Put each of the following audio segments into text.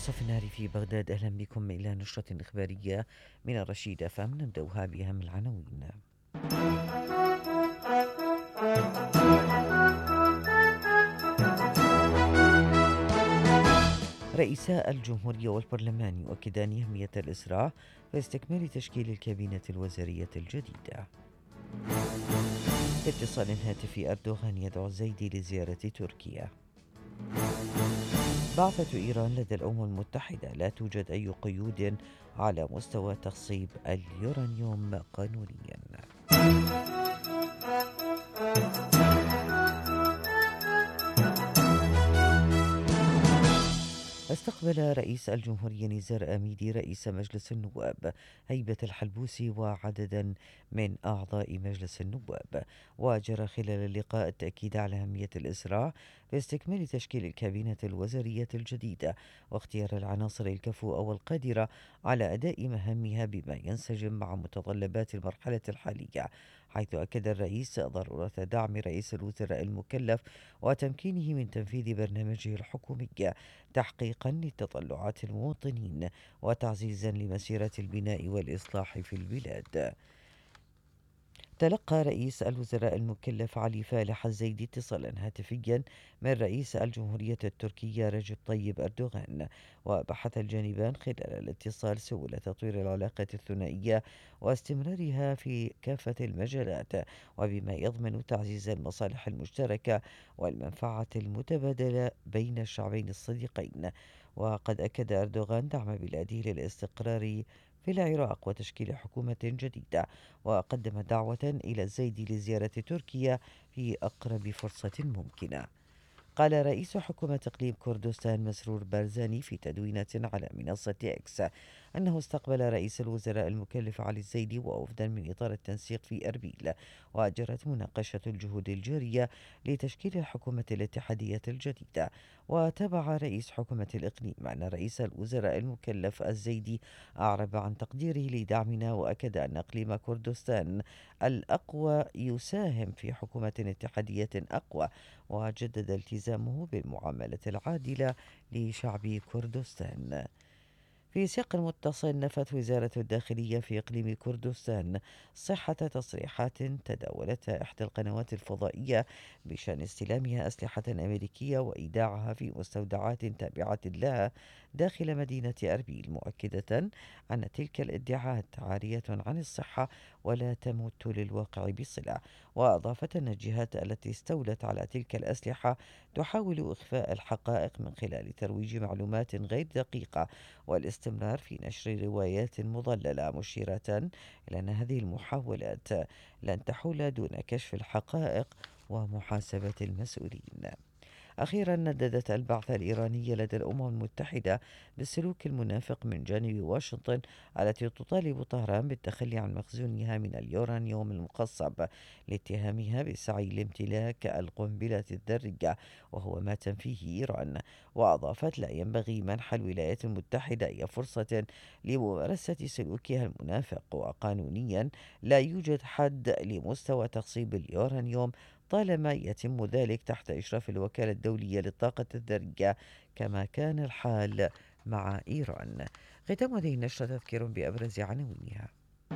منتصف النهار في بغداد. أهلا بكم إلى نشرة إخبارية من الرشيد أفام. نبدأها بأهم العناوين. رئيسا الجمهورية والبرلمان يؤكدان أهمية الإسراع في استكمال تشكيل الكابينة الوزارية الجديدة. باتصال هاتفي أردوغان يدعو الزيدي لزيارة تركيا. بعثة إيران لدى الأمم المتحدة: لا توجد أي قيود على مستوى تخصيب اليورانيوم قانونيا. استقبل رئيس الجمهورية نزار آميدي رئيس مجلس النواب هيبة الحلبوسي وعددا من أعضاء مجلس النواب. وجرى خلال اللقاء التأكيد على أهمية الإسراع في استكمال تشكيل الكابينة الوزارية الجديدة واختيار العناصر الكفؤة والقادرة على أداء مهامها بما ينسجم مع متطلبات المرحلة الحالية، حيث أكد الرئيس ضرورة دعم رئيس الوزراء المكلف وتمكينه من تنفيذ برنامجه الحكومي تحقيقا لتطلعات المواطنين وتعزيزا لمسيرة البناء والإصلاح في البلاد. تلقى رئيس الوزراء المكلف علي فالح الزيدي اتصالا هاتفيا من رئيس الجمهورية التركية رجب طيب أردوغان، وبحث الجانبان خلال الاتصال سبل تطوير العلاقة الثنائية واستمرارها في كافة المجالات، وبما يضمن تعزيز المصالح المشتركة والمنفعة المتبادلة بين الشعبين الصديقين. وقد أكد أردوغان دعم بلاده للاستقرار في العراق وتشكيل حكومة جديدة، وقدم دعوة إلى الزيد لزيارة تركيا في أقرب فرصة ممكنة. قال رئيس حكومة إقليم كردستان مسرور بارزاني في تدوينة على منصة إكس أنه استقبل رئيس الوزراء المكلف علي الزيدي ووفدا من إطار التنسيق في أربيل، وجرت مناقشة الجهود الجارية لتشكيل الحكومة الاتحادية الجديدة. وتابع رئيس حكومة الإقليم أن رئيس الوزراء المكلف الزيدي أعرب عن تقديره لدعمنا، وأكد أن إقليم كردستان الأقوى يساهم في حكومة اتحادية أقوى، وجدد التزامه بالمعاملة العادلة لشعب كردستان. في سياق متصل، نفت وزارة الداخلية في إقليم كردستان صحة تصريحات تداولتها إحدى القنوات الفضائية بشأن استلامها أسلحة أمريكية وإيداعها في مستودعات تابعة لها داخل مدينة أربيل، مؤكدة أن تلك الادعاءات عارية عن الصحة ولا تمت للواقع بصلة. وأضافت أن الجهات التي استولت على تلك الأسلحة تحاول إخفاء الحقائق من خلال ترويج معلومات غير دقيقة والاستمرار في نشر روايات مضللة، مشيرة إلى أن هذه المحاولات لن تحول دون كشف الحقائق ومحاسبة المسؤولين. أخيرا، نددت البعثة الإيرانية لدى الأمم المتحدة بالسلوك المنافق من جانب واشنطن التي تطالب طهران بالتخلي عن مخزونها من اليورانيوم المقصب لاتهامها بسعي لامتلاك القنبلة الذرية، وهو ما تنفيه إيران. وأضافت: لا ينبغي منح الولايات المتحدة أي فرصة لممارسة سلوكها المنافق، وقانونيا لا يوجد حد لمستوى تخصيب اليورانيوم طالما يتم ذلك تحت إشراف الوكالة الدولية للطاقة الذرية كما كان الحال مع إيران. ختام هذه النشرة تذكير بأبرز عناوينها.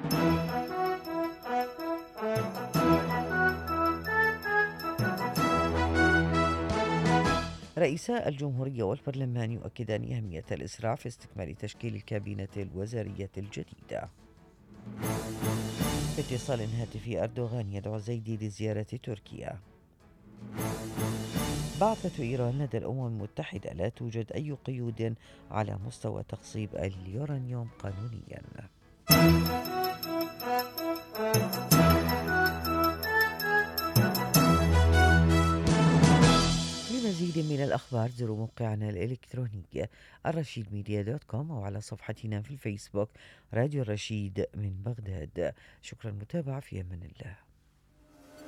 رئيسا الجمهورية والبرلمان يؤكدان أهمية الإسراع في استكمال تشكيل الكابينة الوزارية الجديدة. في اتصال هاتفي أردوغان يدعو الزيدي لزيارة تركيا. بعثة إيران لدى الأمم المتحدة: لا توجد أي قيود على مستوى تخصيب اليورانيوم قانونيا. لمزيد من الأخبار زوروا موقعنا الإلكتروني الرشيدميديا.com أو على صفحتنا في الفيسبوك راديو الرشيد من بغداد. شكرا للمتابعة، في أمان الله.